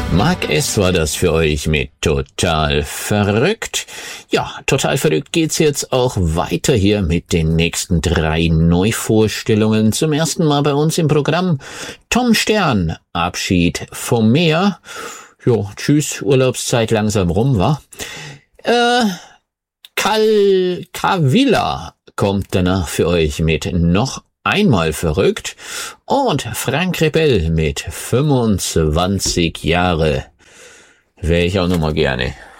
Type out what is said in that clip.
Mark S. war das für euch mit Total Verrückt. Ja, Total Verrückt geht's jetzt auch weiter hier mit den nächsten 3 Neuvorstellungen. Zum ersten Mal bei uns im Programm Tom Stern, Abschied vom Meer. Jo, tschüss, Urlaubszeit langsam rum, wa? Calcavilla kommt danach für euch mit noch einmal verrückt und Frank Rebell mit 25 Jahre. Wäre ich auch nochmal gerne.